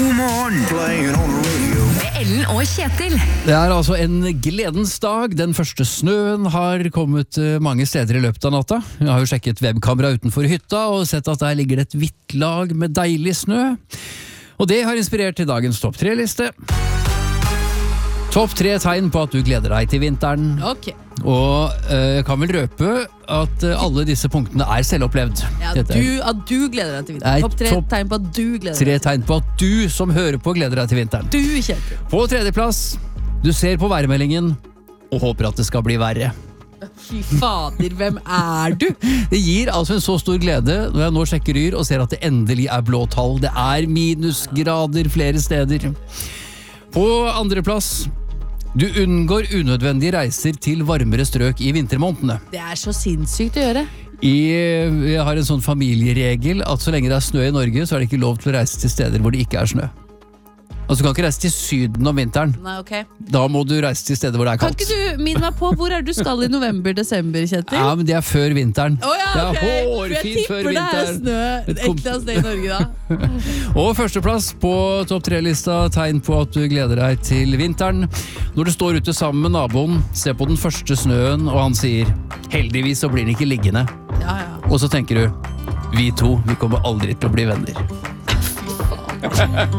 God morgen. Playing on the radio. Med Ellen og Kjetil. Det er altså en gledens dag. Den første snøen har kommet mange steder i løpet av natta. Jeg har jo sjekket webkamera utenfor hytta og sett at der ligger det et hvitt lag med deilig snø. Og det har inspirert til dagens topp 3-liste. Topp 3 tegn på at du gleder deg til vinteren. Ok. Og jeg kan vel røpe at alle disse punktene er selvopplevd. Ja, Dette er at du gleder deg til Nei, vinteren. Topp 3 topp tegn på at du gleder 3 deg. tegn på at du som hører på gleder deg til vinteren. Du, Kjetil. På 3. plass, du ser på værmeldingen og håper at det skal bli verre. Fy fader, hvem er du? Det gir altså en så stor glede når jeg nå sjekker Yr og ser at det endelig er blå tall. Det er minusgrader flere steder. På 2. plass, du unngår unødvendige reiser til varmere strøk i vintermånedene. Det er så sinnssykt å gjøre. Jeg har en sånn familieregel at så lenge det er snø i Norge, så er det ikke lov til å reise til steder hvor det ikke er snø. Altså, du kan ikke reise til syden om vinteren. Nei, ok. Da må du reise til steder hvor det er Kan kaldt. ikke du minne meg på hvor er du skal i november-desember, Kjetil? Ja, men det er før vinteren. Åja, Det ok. er For jeg hårfint før tipper det er vinteren. snø et eller annet sted i Norge da. Og 1. plass på topp 3-lista, tegn på at du gleder deg til vinteren. Når du står ute sammen med naboen, ser på den første snøen, og han sier, heldigvis så blir den ikke liggende. Ja, ja. Og så tenker du, vi to, vi kommer aldri til å bli venner.